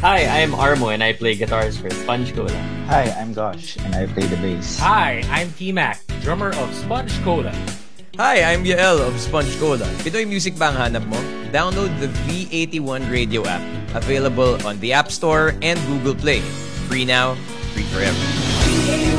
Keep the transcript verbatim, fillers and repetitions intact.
Hi, I'm Armo and I play guitars for Sponge Cola. Hi, I'm Gosh, and I play the bass. Hi, I'm T-Mac, drummer of Sponge Cola. Hi, I'm Yael of Sponge Cola. Pinoy music ba ang hanap mo? Download the V eighty-one Radio app. Available on the App Store and Google Play. Free now, free forever.